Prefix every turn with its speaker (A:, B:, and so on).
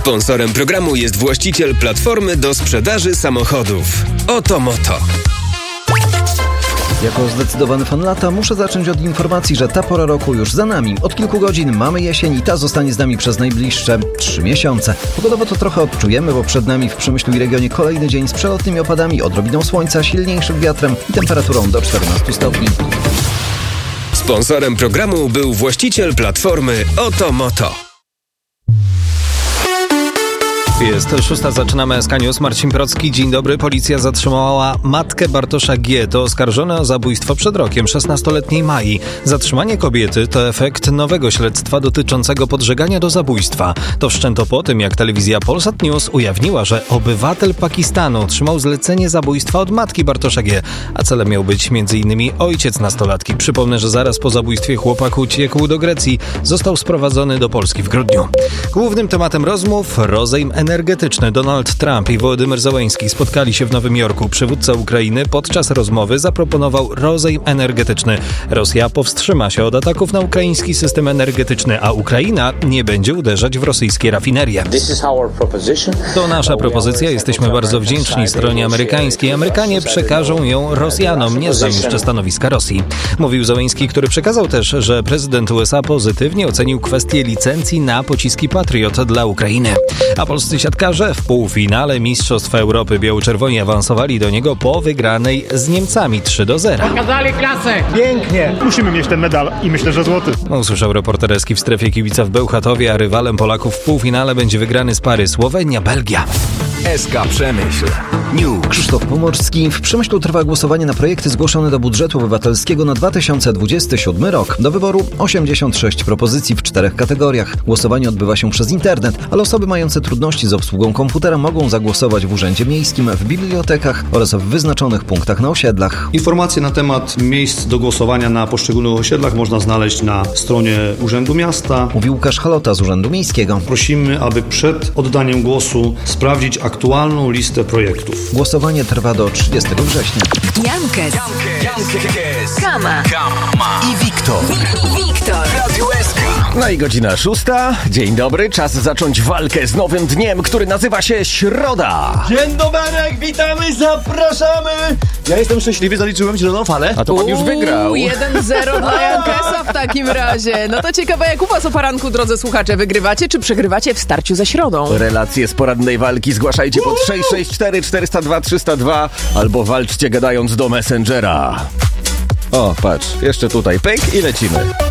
A: Sponsorem programu jest właściciel platformy do sprzedaży samochodów Otomoto.
B: Jako zdecydowany fan lata muszę zacząć od informacji, że ta pora roku już za nami. Od kilku godzin mamy jesień i ta zostanie z nami przez najbliższe 3 miesiące. Pogodowo to trochę odczujemy, bo przed nami w Przemyślu i regionie kolejny dzień z przelotnymi opadami, odrobiną słońca, silniejszym wiatrem i temperaturą do 14 stopni.
A: Sponsorem programu był właściciel platformy Otomoto.
C: Jest 6, zaczynamy SK News. Marcin Procki, dzień dobry. Policja zatrzymała matkę Bartosza G. To oskarżony o zabójstwo przed rokiem 16-letniej Mai. Zatrzymanie kobiety to efekt nowego śledztwa dotyczącego podżegania do zabójstwa. To wszczęto po tym, jak telewizja Polsat News ujawniła, że obywatel Pakistanu otrzymał zlecenie zabójstwa od matki Bartosza G., a celem miał być m.in. ojciec nastolatki. Przypomnę, że zaraz po zabójstwie chłopak uciekł do Grecji. Został sprowadzony do Polski w grudniu. Głównym tematem rozmów rozejm energetyczny. Donald Trump i Wołodymyr Zełenski spotkali się w Nowym Jorku. Przywódca Ukrainy podczas rozmowy zaproponował rozejm energetyczny. Rosja powstrzyma się od ataków na ukraiński system energetyczny, a Ukraina nie będzie uderzać w rosyjskie rafinerie. To nasza propozycja. Jesteśmy bardzo wdzięczni stronie amerykańskiej. Amerykanie przekażą ją Rosjanom. Nie znam jeszcze stanowiska Rosji. Mówił Zełenski, który przekazał też, że prezydent USA pozytywnie ocenił kwestię licencji na pociski Patriot dla Ukrainy. A polscy siatkarze w półfinale Mistrzostw Europy biało-czerwoni awansowali do niego po wygranej z Niemcami 3-0.
D: Pokazali klasę!
E: Pięknie! Musimy mieć ten medal i myślę, że złoty.
C: Usłyszał reporter Eski w strefie kibica w Bełchatowie, a rywalem Polaków w półfinale będzie wygrany z pary Słowenia-Belgia.
A: SK Przemyśl News.
B: Krzysztof Pomorski. W Przemyślu trwa głosowanie na projekty zgłoszone do budżetu obywatelskiego na 2027 rok. Do wyboru 86 propozycji w 4 kategoriach. Głosowanie odbywa się przez internet, ale osoby mające trudności z obsługą komputera mogą zagłosować w urzędzie miejskim, w bibliotekach oraz w wyznaczonych punktach na osiedlach.
F: Informacje na temat miejsc do głosowania na poszczególnych osiedlach można znaleźć na stronie Urzędu Miasta.
B: Mówi Łukasz Halota z Urzędu Miejskiego.
F: Prosimy, aby przed oddaniem głosu sprawdzić aktualną listę projektów.
B: Głosowanie trwa do 30 września.
G: Jankes, Kama
H: i Wiktor. Radio SK. No i godzina 6. Dzień dobry, czas zacząć walkę z nowym dniem, który nazywa się Środa.
E: Dzień doberek, witamy, zapraszamy! Ja jestem szczęśliwy, zaliczyłem zieloną falę.
H: A to pan już wygrał.
I: 1-0 dla Jankesa w takim razie. No to ciekawe, jak u was o poranku, drodzy słuchacze, wygrywacie czy przegrywacie w starciu ze Środą?
H: Relacje z porannej walki zgłaszajcie pod 664 402 302 albo walczcie gadając do Messengera. O, patrz, jeszcze tutaj pyk i lecimy.